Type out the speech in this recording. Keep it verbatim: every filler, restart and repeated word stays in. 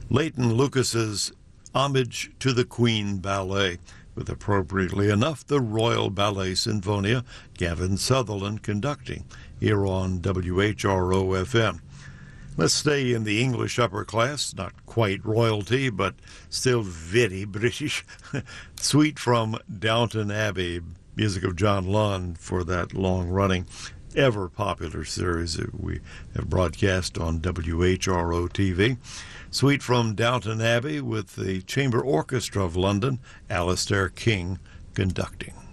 Leighton Lucas's Homage to the Queen Ballet, with appropriately enough the Royal Ballet Sinfonia, Gavin Sutherland conducting, here on W H R O F M. Let's stay in the English upper class, not quite royalty, but still very British. Suite from Downton Abbey, music of John Lunn for that long-running, ever-popular series that we have broadcast on W H R O T V. Suite from Downton Abbey with the Chamber Orchestra of London, Alastair King conducting.